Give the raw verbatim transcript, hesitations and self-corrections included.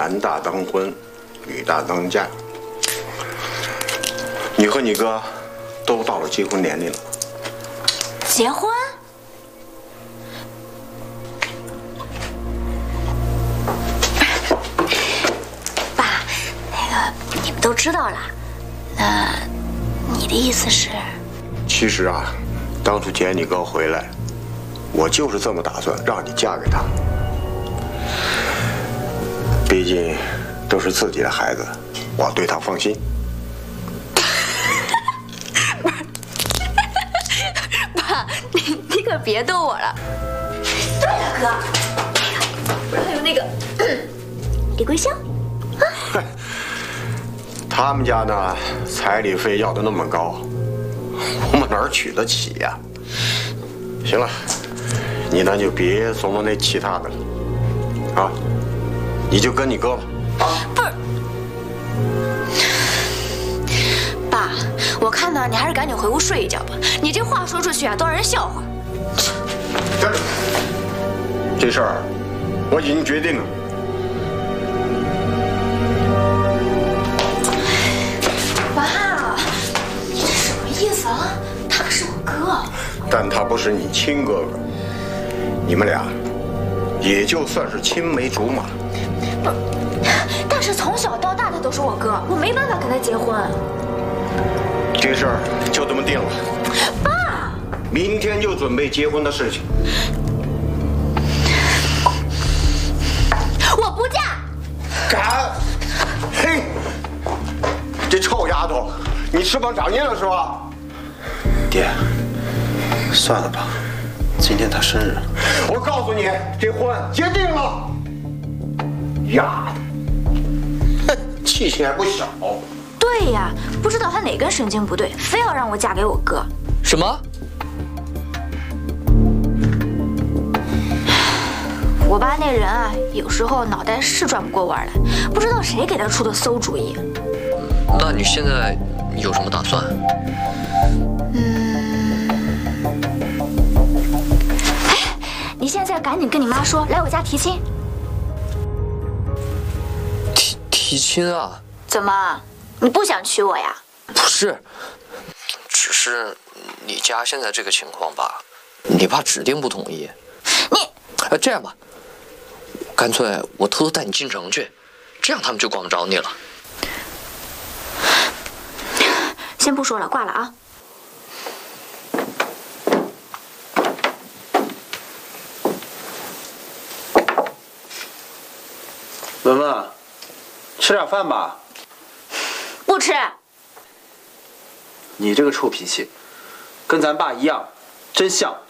男大当婚，女大当嫁。你和你哥都到了结婚年龄了。 结婚？爸，那个你们都知道了，那你的意思是？ 其实啊，当初接你哥回来，我就是这么打算，让你嫁给他。毕竟都是自己的孩子，我对他放心。 爸，你你可别逗我了。对了，哥，那个不是还有那个、嗯、李桂香啊？ 他们家呢，彩礼费要的那么高，我们哪儿娶得起呀？行了，你呢就别琢磨那其他的了，啊，你就跟你哥吧。啊， 不是，爸，我看呢，你还是赶紧回屋睡一觉吧。你这话说出去啊，都让人笑话。 站住！这事儿我已经决定了。 爸，你这什么意思啊？他可是我哥。 但他不是你亲哥哥，你们俩也就算是青梅竹马。 不是，但是从小到大他都是我哥，我没办法跟他结婚。 这事儿就这么定了。 爸， 明天就准备结婚的事情。 我不嫁。 敢？嘿，这臭丫头，你翅膀长硬了是吧？ 爹，算了吧，今天他生日。 我告诉你，这婚结定了。丫的，哼，气性还不小。 对呀，不知道他哪根神经不对，非要让我嫁给我哥。 什么？ 我爸那人啊，有时候脑袋是转不过弯来，不知道谁给他出的馊主意。 那你现在有什么打算？ 嗯，哎，你现在赶紧跟你妈说，来我家提亲。 提提亲啊？ 怎么，你不想娶我呀？ 不是，只是你家现在这个情况吧，你爸指定不同意。 你， 呃，这样吧，干脆我偷偷带你进城去，这样他们就管不着你了。 先不说了，挂了啊。 文文，吃点饭吧。 不吃。 你这个臭脾气，跟咱爸一样，真像。